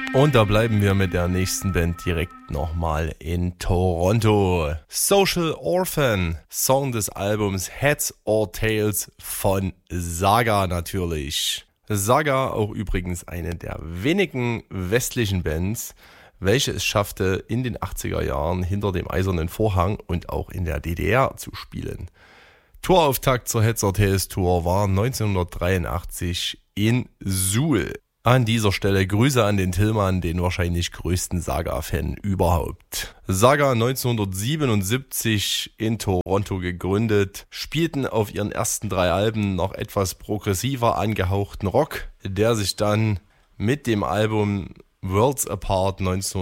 Und da bleiben wir mit der nächsten Band direkt nochmal in Toronto. Social Orphan, Song des Albums Heads or Tails von Saga natürlich. Saga auch übrigens eine der wenigen westlichen Bands, welche es schaffte, in den 80er Jahren hinter dem Eisernen Vorhang und auch in der DDR zu spielen. Tourauftakt zur Heads or Tails Tour war 1983 in Suhl. An dieser Stelle Grüße an den Tillmann, den wahrscheinlich größten Saga-Fan überhaupt. Saga 1977 in Toronto gegründet, spielten auf ihren ersten 3 Alben noch etwas progressiver angehauchten Rock, der sich dann mit dem Album Worlds Apart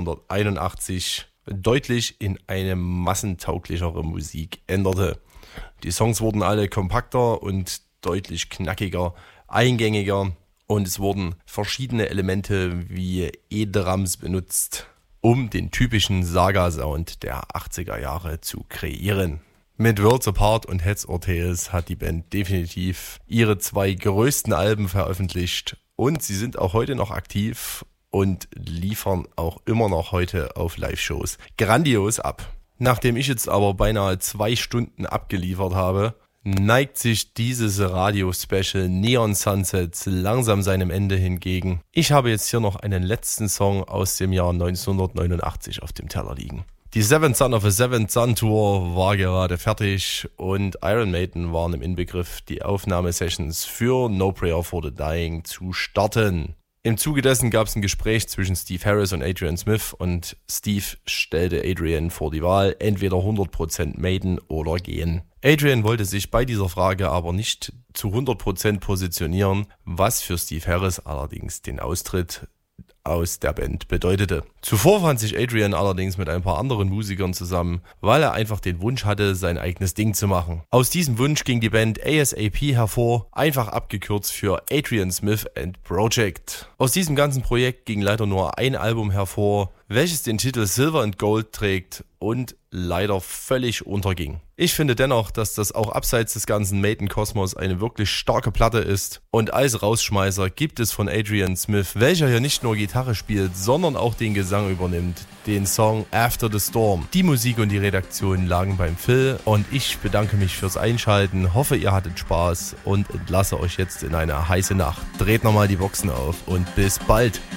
1981 deutlich in eine massentauglichere Musik änderte. Die Songs wurden alle kompakter und deutlich knackiger, eingängiger. Und es wurden verschiedene Elemente wie E-Drums benutzt, um den typischen Saga-Sound der 80er Jahre zu kreieren. Mit Worlds Apart und Heads or Tails hat die Band definitiv ihre 2 größten Alben veröffentlicht und sie sind auch heute noch aktiv und liefern auch immer noch heute auf Live-Shows grandios ab. Nachdem ich jetzt aber beinahe 2 Stunden abgeliefert habe, neigt sich dieses Radio-Special Neon Sunsets langsam seinem Ende hingegen. Ich habe jetzt hier noch einen letzten Song aus dem Jahr 1989 auf dem Teller liegen. Die Seventh Son of a Seventh Son Tour war gerade fertig und Iron Maiden waren im Inbegriff, die Aufnahmesessions für No Prayer for the Dying zu starten. Im Zuge dessen gab es ein Gespräch zwischen Steve Harris und Adrian Smith und Steve stellte Adrian vor die Wahl, entweder 100% Maiden oder gehen. Adrian wollte sich bei dieser Frage aber nicht zu 100% positionieren, was für Steve Harris allerdings den Austritt aus der Band bedeutete. Zuvor fand sich Adrian allerdings mit ein paar anderen Musikern zusammen, weil er einfach den Wunsch hatte, sein eigenes Ding zu machen. Aus diesem Wunsch ging die Band ASAP hervor, einfach abgekürzt für Adrian Smith and Project. Aus diesem ganzen Projekt ging leider nur ein Album hervor, welches den Titel Silver and Gold trägt und leider völlig unterging. Ich finde dennoch, dass das auch abseits des ganzen Maiden-Kosmos eine wirklich starke Platte ist und als Rausschmeißer gibt es von Adrian Smith, welcher hier nicht nur Gitarre spielt, sondern auch den Gesang übernimmt, den Song After the Storm. Die Musik und die Redaktion lagen beim Phil und ich bedanke mich fürs Einschalten, hoffe ihr hattet Spaß und entlasse euch jetzt in eine heiße Nacht. Dreht nochmal die Boxen auf und bis bald!